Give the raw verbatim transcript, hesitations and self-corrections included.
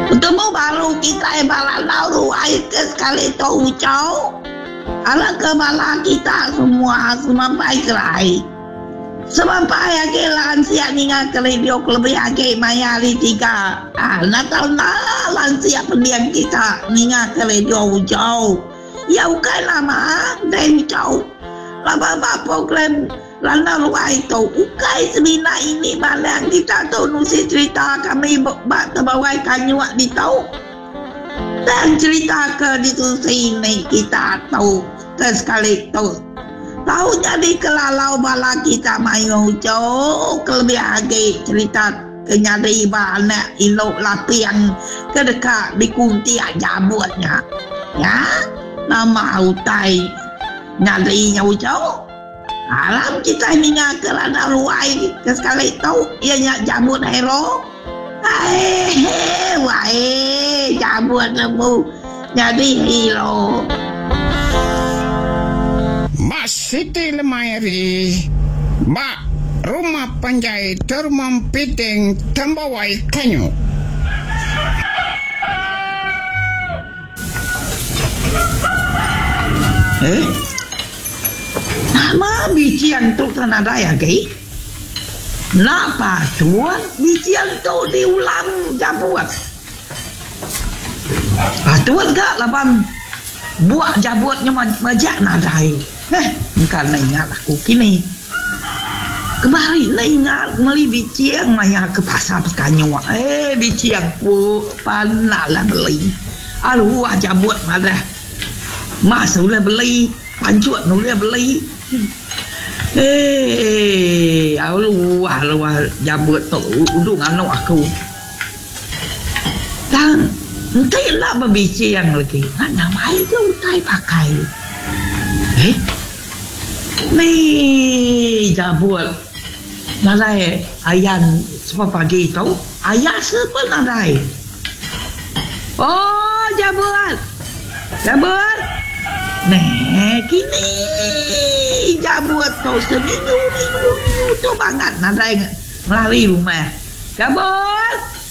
Ketemu baru kita balang tahu air ke sekali tahu jauh. Ala kebala kita semua semampai kerai. Semampai ake lansia ninga kelebiok lebih ake mayari tiga. Ah, natal na lansia pendiam kita ninga kelebiok jauh. Ya bukan lama dan jauh. Lama apa program lana luai tu. Ukai semina ini malang kita tu nusi cerita kami bak terbawai kanyuak di tau. Dan cerita ke di tu sini kita tahu ke sekali tu. Tahu jadi kelalau bala kita mayu jauh kelebih lagi cerita kenyari bana ilok lapi yang kedekat di kunti jabutnya. Ya, nama utai nyari jauh. Alam kita ni ngak kelana luai ke sekali tahu ianya jabut hero. Hai, wah, jabut lembu jadi hero. Mak Siti Lemayari, mak rumah penjahit termam piting tembawai kanyu. Eh? Nama bijian tu tanada ya ke? Napa tuan bijian tu diulang jabut? Ah tuan gak laban buat jabutnya majak nadai. Eh, bukan ingat aku kini. Kemarin ingat meli bijian maya ke pasar pekanyu. Eh, bijian pu panaklah beli. Aduh, jabut madah. Mas boleh beli, pancut boleh beli. Eh, alu alu jabut tu udung anak aku. Dan entah lah berbicara lagi. Mana mai tu utai pakai. Eh, ni jabut. Nalai ayan semua pagi tu. Ayah siapa nalai? Oh, jabut. Jabut. Nih, kini jabut tu seminggu minggu tu banget nalai melalui rumah. Jabut.